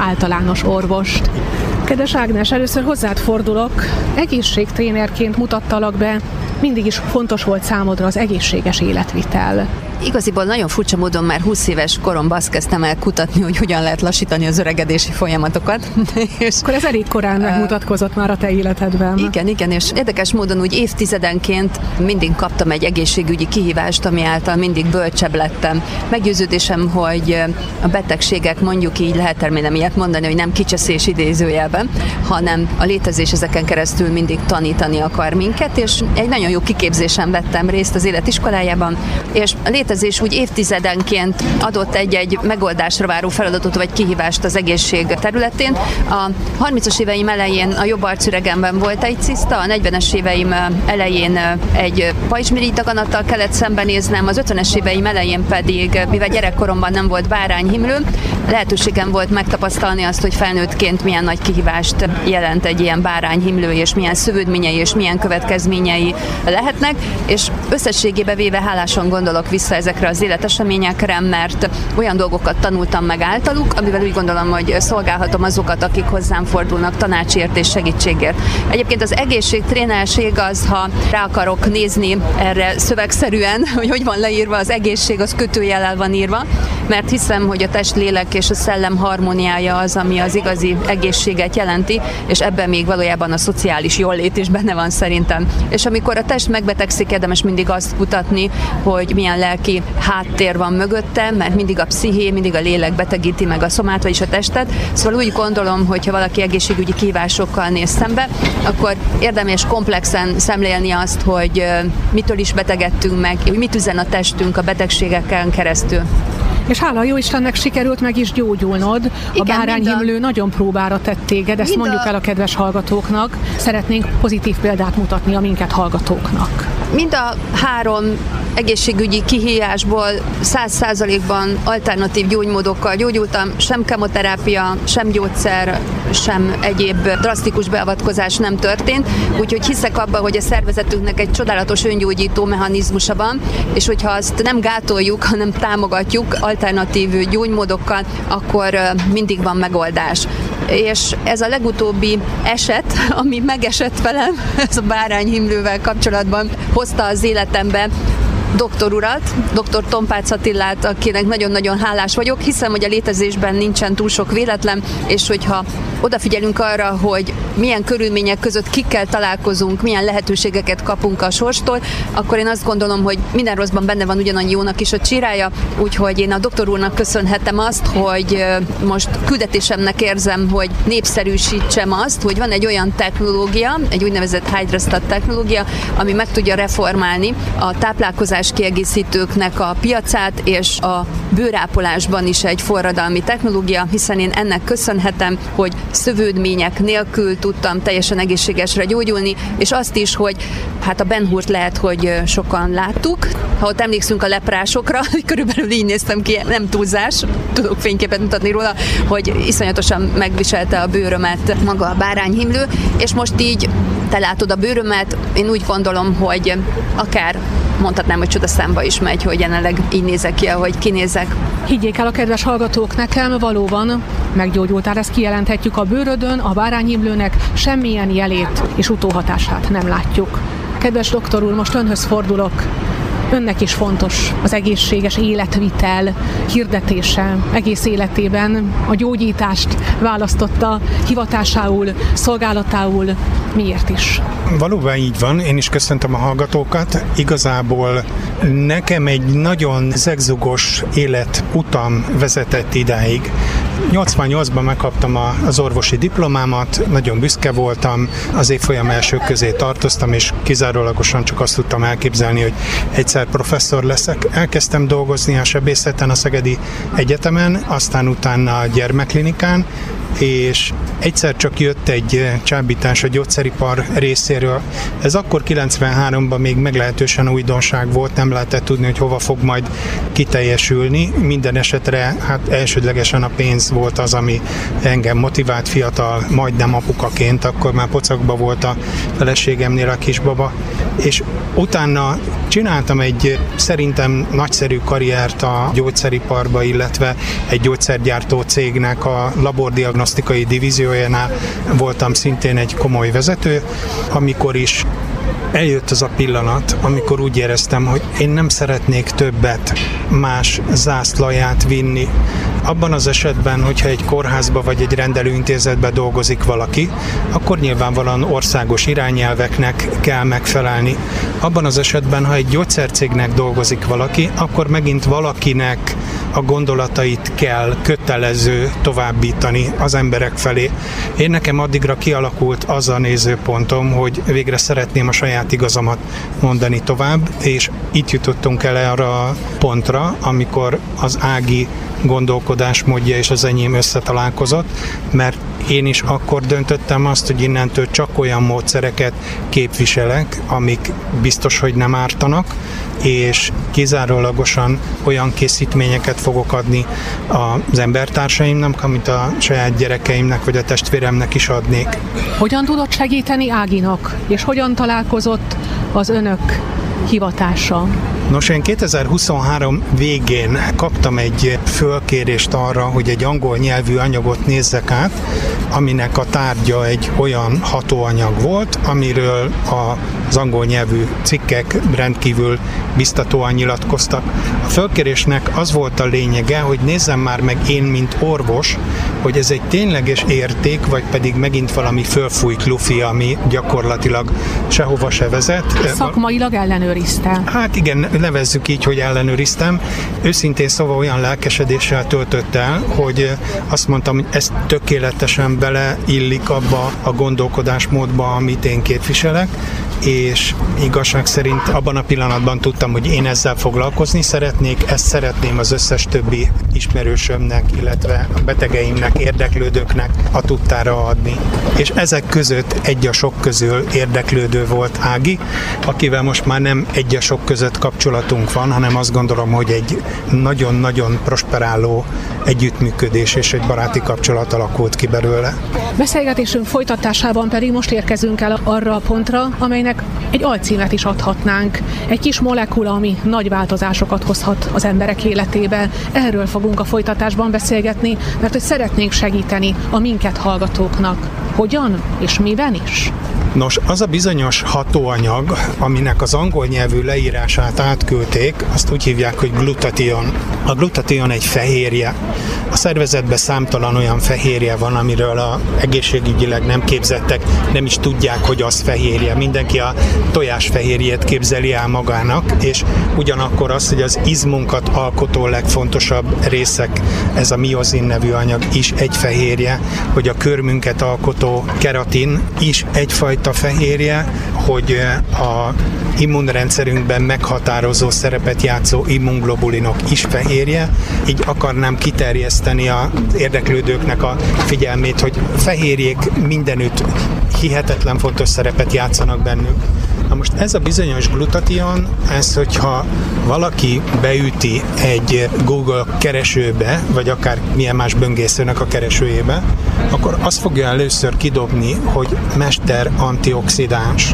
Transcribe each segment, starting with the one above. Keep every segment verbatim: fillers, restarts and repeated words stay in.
általános orvost. Kedves Ágnes, először hozzád fordulok. Egészségtrénerként mutattalak be, mindig is fontos volt számodra az egészséges életvitel. Igaziból nagyon furcsa módon már húsz éves koromban azt kezdtem el kutatni, hogy hogyan lehet lassítani az öregedési folyamatokat. És akkor ez elég korán megmutatkozott uh, már a te életedben. Igen, igen, és érdekes módon úgy évtizedenként mindig kaptam egy egészségügyi kihívást, ami által mindig bölcsebb lettem. Meggyőződésem, hogy a betegségek, mondjuk így lehet remélem ilyet mondani, hogy nem kicseszés idézőjelben, hanem a létezés ezeken keresztül mindig tanítani akar minket, és egy nagyon jó kiképzésen vettem részt az életiskolájában, és a létezés úgy évtizedenként adott egy-egy megoldásra váró feladatot vagy kihívást az egészség területén. A harmincas éveim elején a jobb arcüregemben volt egy ciszta, a negyvenes éveim elején egy pajzsmirigy daganattal kellett szembenéznem, az ötvenes éveim elején pedig, mivel gyerekkoromban nem volt bárányhimlő, lehetőségem volt megtapasztalni azt, hogy felnőttként milyen nagy kihívást jelent egy ilyen bárányhimlő, és milyen szövődményei és milyen következményei lehetnek, és összességében véve hálásan gondolok vissza ezekre az életeseményekre, mert olyan dolgokat tanultam meg általuk, amivel úgy gondolom, hogy szolgálhatom azokat, akik hozzám fordulnak tanácsért és segítségért. Egyébként az egészségtrénerség az, ha rá akarok nézni erre szövegszerűen, hogy hogy van leírva, az egészség, az kötőjellel van írva, mert hiszem, hogy a test, lélek és a szellem harmóniája az, ami az igazi egészséget jelenti, és ebben még valójában a szociális jólét is benne van szerintem. És amikor a test megbetegszik, érdemes mindig azt kutatni, hogy milyen lelki háttér van mögötte, mert mindig a psziché, mindig a lélek betegíti meg a szomát, vagyis a testet. Szóval úgy gondolom, hogy ha valaki egészségügyi kihívásokkal néz szembe, akkor érdemes komplexen szemlélni azt, hogy mitől is betegedtünk meg, hogy mit üzen a testünk a betegségeken keresztül. És hála a Jóistennek sikerült meg is gyógyulnod. A bárányhimlő a... nagyon próbára tett téged, ezt mondjuk a... el a kedves hallgatóknak. Szeretnénk pozitív példát mutatni a minket hallgatóknak. Mind a három egészségügyi kihívásból száz százalékban alternatív gyógymódokkal gyógyultam, sem kemoterápia, sem gyógyszer, sem egyéb drasztikus beavatkozás nem történt, úgyhogy hiszek abban, hogy a szervezetünknek egy csodálatos öngyógyító mechanizmusa van, és hogyha azt nem gátoljuk, hanem támogatjuk alternatív gyógymódokkal, akkor mindig van megoldás. És ez a legutóbbi eset, ami megesett velem, ez a bárányhimlővel kapcsolatban hozta az életembe doktor urat, doktor Tompác Attilát, akinek nagyon-nagyon hálás vagyok. Hiszem, hogy a létezésben nincsen túl sok véletlen, és hogyha odafigyelünk arra, hogy milyen körülmények között kikkel találkozunk, milyen lehetőségeket kapunk a sorstól, akkor én azt gondolom, hogy minden rosszban benne van ugyanannyi jónak is a csirája, úgyhogy én a doktor úrnak köszönhetem azt, hogy most küldetésemnek érzem, hogy népszerűsítsem azt, hogy van egy olyan technológia, egy úgynevezett Hydrastat technológia, ami meg tudja reformálni a táplálkozás kiegészítőknek a piacát, és a bőrápolásban is egy forradalmi technológia, hiszen én ennek köszönhetem, hogy szövődmények nélkül tudtam teljesen egészségesre gyógyulni, és azt is, hogy hát a Ben Hurt lehet, hogy sokan láttuk. Ha ott emlékszünk a leprásokra, körülbelül így néztem ki, nem túlzás, tudok fényképet mutatni róla, hogy iszonyatosan megviselte a bőrömet maga a bárányhimlő, és most így te látod a bőrömet, én úgy gondolom, hogy akár mondhatnám, hogy csoda számba is megy, hogy jelenleg így nézek ki, ahogy kinézek. Higgyék el a kedves hallgatók, nekem valóban meggyógyultál, ezt kijelenthetjük a bőrödön, a bárányhimlőnek semmilyen jelét és utóhatását nem látjuk. Kedves doktor úr, most önhöz fordulok. Önnek is fontos az egészséges életvitel hirdetése. Egész életében a gyógyítást választotta hivatásául, szolgálatául. Miért is? Valóban így van, én is köszöntöm a hallgatókat. Igazából nekem egy nagyon zegzugos életutam vezetett idáig. nyolcvannyolcban megkaptam az orvosi diplomámat, nagyon büszke voltam, az évfolyam elsők közé tartoztam, és kizárólagosan csak azt tudtam elképzelni, hogy egyszer professzor leszek. Elkezdtem dolgozni a sebészeten a Szegedi Egyetemen, aztán utána a gyermekklinikán, és egyszer csak jött egy csábítás a gyógyszeripar részéről. Ez akkor kilencvenháromban még meglehetősen újdonság volt, nem lehetett tudni, hogy hova fog majd kiteljesülni. Minden esetre hát elsődlegesen a pénz volt az, ami engem motivált fiatal, majdnem apukaként, akkor már pocakba volt a feleségemnél a kisbaba, és utána csináltam egy szerintem nagyszerű karriert a gyógyszeriparba, illetve egy gyógyszergyártó cégnek a labordiagnózis diagnosztikai divíziójánál voltam szintén egy komoly vezető, amikor is eljött az a pillanat, amikor úgy éreztem, hogy én nem szeretnék többet más zászlaját vinni. Abban az esetben, hogyha egy kórházba vagy egy rendelőintézetbe dolgozik valaki, akkor nyilvánvalóan országos irányelveknek kell megfelelni. Abban az esetben, ha egy gyógyszercégnek dolgozik valaki, akkor megint valakinek a gondolatait kell kötelező továbbítani az emberek felé. Én nekem addigra kialakult az a nézőpontom, hogy végre szeretném a saját igazamat mondani tovább, és itt jutottunk el arra a pontra, amikor az Ági gondolkodásmódja és az enyém összetalálkozott, mert én is akkor döntöttem azt, hogy innentől csak olyan módszereket képviselek, amik biztos, hogy nem ártanak, és kizárólagosan olyan készítményeket fogok adni az embertársaimnak, amit a saját gyerekeimnek vagy a testvéremnek is adnék. Hogyan tudott segíteni Áginak, és hogyan találkozott az önök hivatása? Nos, én kétezer-huszonhárom végén kaptam egy fölkérést arra, hogy egy angol nyelvű anyagot nézzek át, aminek a tárgya egy olyan hatóanyag volt, amiről az angol nyelvű cikkek rendkívül biztatóan nyilatkoztak. A fölkérésnek az volt a lényege, hogy nézzem már meg én, mint orvos, hogy ez egy tényleges érték, vagy pedig megint valami fölfújt lufi, ami gyakorlatilag sehova se vezet. Szakmailag ellenőrizte. Hát igen, nevezzük így, hogy ellenőriztem. Őszintén szóval olyan lelkesedéssel töltött el, hogy azt mondtam, hogy ez tökéletesen beleillik abba a gondolkodásmódba, amit én képviselek, és igazság szerint abban a pillanatban tudtam, hogy én ezzel foglalkozni szeretnék, ezt szeretném az összes többi ismerősömnek, illetve a betegeimnek, érdeklődőknek a tudtára adni. És ezek között egy a sok közül érdeklődő volt Ági, akivel most már nem egy a sok között kapcsolatunk van, hanem azt gondolom, hogy egy nagyon-nagyon prosperáló együttműködés és egy baráti kapcsolat alakult ki belőle. Beszélgetésünk folytatásában pedig most érkezünk el arra a pontra, amelynek egy alcímet is adhatnánk. Egy kis molekula, ami nagy változásokat hozhat az emberek életébe. Erről fogunk a folytatásban beszélgetni, mert hogy szeretnénk segíteni a minket hallgatóknak. Hogyan és miben is? Nos, az a bizonyos hatóanyag, aminek az angol nyelvű leírását átküldték, azt úgy hívják, hogy glutathion. A glutathion egy fehérje. A szervezetben számtalan olyan fehérje van, amiről a egészségügyileg nem képzettek, nem is tudják, hogy az fehérje. Mindenki a tojásfehérjét képzeli el magának, és ugyanakkor az, hogy az izmunkat alkotó legfontosabb részek, ez a miozin nevű anyag is egy fehérje, hogy a körmünket alkotó keratin is egyfajta fehérje, hogy a immunrendszerünkben meghatározó szerepet játszó immunglobulinok is fehérje. Így akarnám kiterjeszteni az érdeklődőknek a figyelmét, hogy fehérjék mindenütt hihetetlen fontos szerepet játszanak bennük. Na most ez a bizonyos glutathion, ez, hogyha valaki beüti egy Google keresőbe, vagy akár milyen más böngészőnek a keresőjébe, akkor azt fogja először kidobni, hogy mester antioxidáns.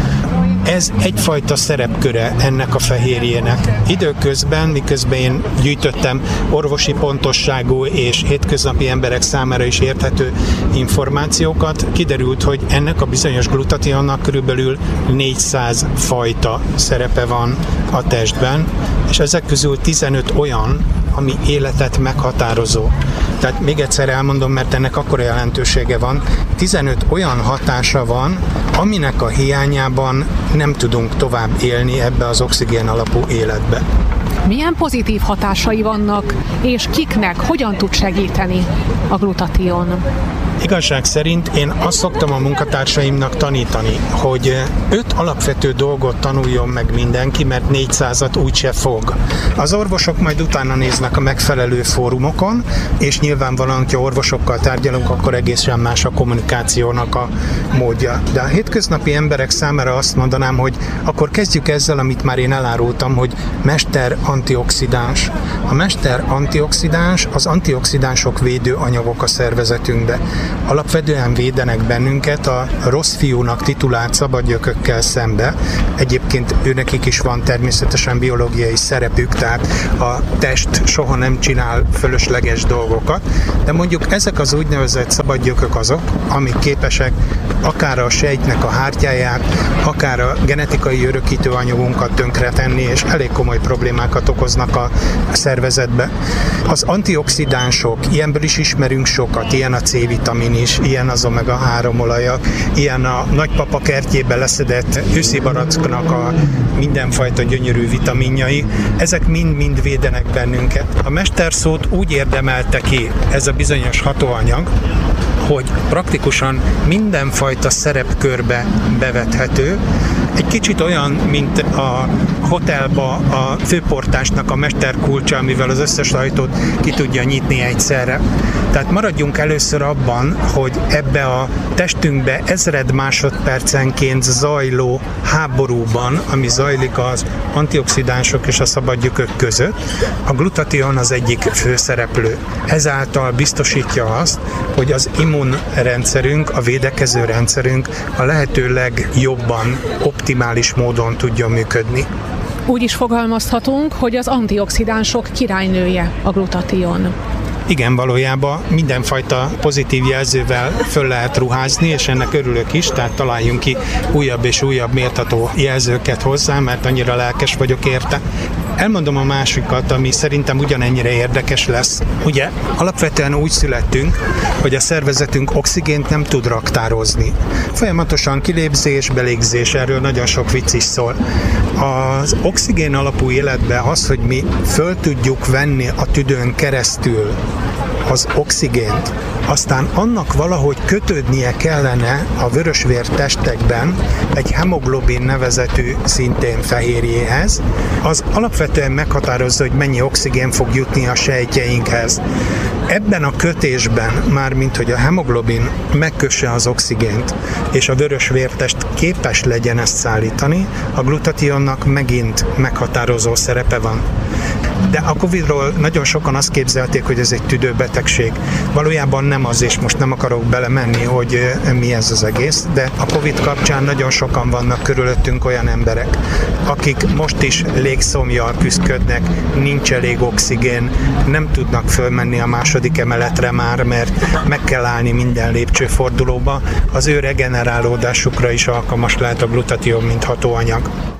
Ez egyfajta szerepköre ennek a fehérjének. Időközben, miközben én gyűjtöttem orvosi pontosságú és hétköznapi emberek számára is érthető információkat, kiderült, hogy ennek a bizonyos glutathionnak körülbelül négyszáz fajta szerepe van a testben, és ezek közül tizenöt olyan, ami életet meghatározó. Tehát még egyszer elmondom, mert ennek akkora jelentősége van, tizenöt olyan hatása van, aminek a hiányában nem tudunk tovább élni ebbe az oxigén alapú életbe. Milyen pozitív hatásai vannak, és kiknek hogyan tud segíteni a glutathion? Igazság szerint én azt szoktam a munkatársaimnak tanítani, hogy öt alapvető dolgot tanuljon meg mindenki, mert négyszázat úgyse fog. Az orvosok majd utána néznek a megfelelő fórumokon, és nyilvánvalóan, ha orvosokkal tárgyalunk, akkor egészen más a kommunikációnak a módja. De a hétköznapi emberek számára azt mondanám, hogy akkor kezdjük ezzel, amit már én elárultam, hogy mester antioxidáns. A mester antioxidáns, az antioxidánsok védőanyagok a szervezetünkbe. alapvetően védenek bennünket a rossz fiúnak titulált szabadgyökökkel szembe. Egyébként őnekik is van természetesen biológiai szerepük, tehát a test soha nem csinál fölösleges dolgokat, de mondjuk ezek az úgynevezett szabadgyökök azok, amik képesek akár a sejtnek a hártyáját, akár a genetikai örökítő anyagunkat tönkretenni, és elég komoly problémákat okoznak a szervezetbe. Az antioxidánsok, ilyenből is ismerünk sokat, ilyen a C-vitamin is, ilyen az omega három olajak, ilyen a nagypapa kertjébe leszedett őszibaracknak a mindenfajta gyönyörű vitaminjai, ezek mind-mind védenek bennünket. A mesterszót úgy érdemelte ki ez a bizonyos hatóanyag, hogy praktikusan mindenfajta szerepkörbe bevethető. Egy kicsit olyan, mint a hotelba a főportásnak a mesterkulcsa, amivel az összes ajtót ki tudja nyitni egyszerre. Tehát maradjunk először abban, hogy ebbe a testünkbe ezred másodpercenként zajló háborúban, ami zajlik az antioxidánsok és a szabadgyökök között, a glutation az egyik főszereplő. Ezáltal biztosítja azt, hogy az immunrendszerünk, a védekező rendszerünk a lehető legjobban, optimális módon tudjon működni. Úgy is fogalmazhatunk, hogy az antioxidánsok királynője a glutation. Igen, valójában mindenfajta pozitív jelzővel föl lehet ruházni, és ennek örülök is, tehát találjunk ki újabb és újabb méltató jelzőket hozzá, mert annyira lelkes vagyok érte. Elmondom a másikat, ami szerintem ugyanennyire érdekes lesz. Ugye alapvetően úgy születtünk, hogy a szervezetünk oxigént nem tud raktározni. Folyamatosan kilépzés, belégzés, erről nagyon sok vicc is szól. Az oxigén alapú életben az, hogy mi föl tudjuk venni a tüdőn keresztül az oxigént, aztán annak valahogy kötődnie kellene a vörösvér testekben egy hemoglobin nevezetű szintén fehérjéhez, az alapvetően meghatározza, hogy mennyi oxigén fog jutni a sejtjeinkhez. Ebben a kötésben, mármint hogy a hemoglobin megkösse az oxigént, és a vörösvértest képes legyen ezt szállítani, a glutationnak megint meghatározó szerepe van. De a Covidról nagyon sokan azt képzelték, hogy ez egy tüdőbetegség. Valójában nem az, és most nem akarok belemenni, hogy mi ez az egész, de a Covid kapcsán nagyon sokan vannak körülöttünk olyan emberek, akik most is légszomjjal küzdködnek, nincs elég oxigén, nem tudnak fölmenni a második emeletre már, mert meg kell állni minden lépcsőfordulóba. Az ő regenerálódásukra is alkalmas lehet a glutation, mint hatóanyag.